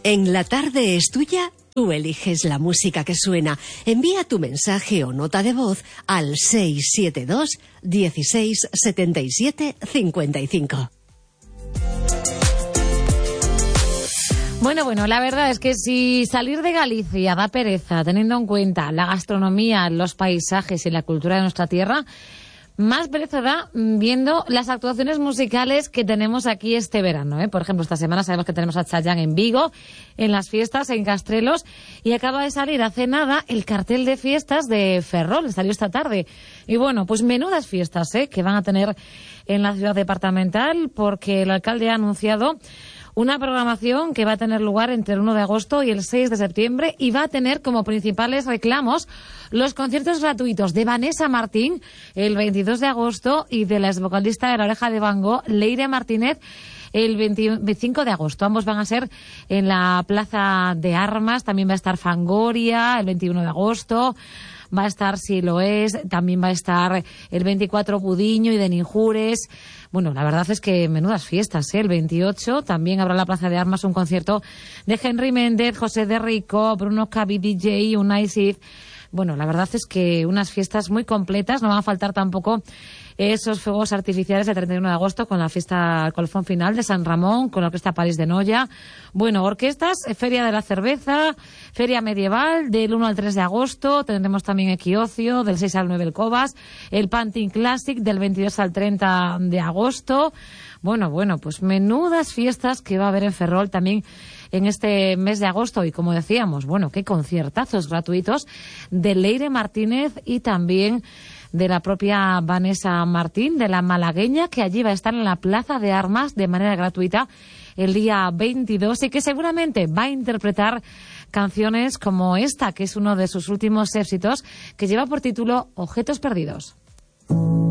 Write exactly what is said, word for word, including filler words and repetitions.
En La Tarde es Tuya, tú eliges la música que suena. Envía tu mensaje o nota de voz al seis siete dos, dieciséis, setenta y siete, cincuenta y cinco. Bueno, bueno, la verdad es que si salir de Galicia da pereza, teniendo en cuenta la gastronomía, los paisajes y la cultura de nuestra tierra, más pereza da viendo las actuaciones musicales que tenemos aquí este verano, ¿eh? Por ejemplo, esta semana sabemos que tenemos a Chayanne en Vigo, en las fiestas, en Castrelos, y acaba de salir hace nada el cartel de fiestas de Ferrol, salió esta tarde. Y bueno, pues menudas fiestas, ¿eh?, que van a tener en la ciudad departamental, porque el alcalde ha anunciado una programación que va a tener lugar entre el uno de agosto y el seis de septiembre y va a tener como principales reclamos los conciertos gratuitos de Vanessa Martín el veintidós de agosto y de la exvocalista de La Oreja de Van Gogh, Leire Martínez, el veinticinco de agosto. Ambos van a ser en la Plaza de Armas. También va a estar Fangoria el veintiuno de agosto. Va a estar Si lo es, también va a estar el veinticuatro Budiño y de Ninjures. Bueno, la verdad es que menudas fiestas, ¿eh? El veintiocho también habrá en la Plaza de Armas un concierto de Henry Méndez, José de Rico, Bruno Cavi D J, Unai Cid. Bueno, la verdad es que unas fiestas muy completas. No van a faltar tampoco esos fuegos artificiales del treinta y uno de agosto con la fiesta al colofón final de San Ramón, con la Orquesta París de Noya. Bueno, orquestas, Feria de la Cerveza, Feria Medieval del uno al tres de agosto. Tendremos también Equiocio del seis al nueve el Cobas, el Pantin Classic del veintidós al treinta de agosto. Bueno, bueno, pues menudas fiestas que va a haber en Ferrol también en este mes de agosto. Y como decíamos, bueno, qué conciertazos gratuitos de Leire Martínez y también de la propia Vanessa Martín, de la malagueña, que allí va a estar en la Plaza de Armas de manera gratuita el día veintidós y que seguramente va a interpretar canciones como esta, que es uno de sus últimos éxitos, que lleva por título Objetos Perdidos.